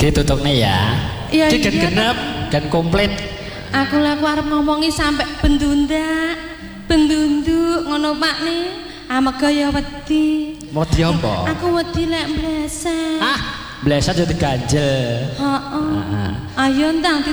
Ditutupnya ya. Iya, Iki dan genep dan komplit. Aku arep ngomongi sampai bendunda, bendunduk ngono Pak nih. Amega ya wedi. Wedi apa? Aku wedi lek mbleset. Bleset jadi ganjel. Heeh. Ayo ndang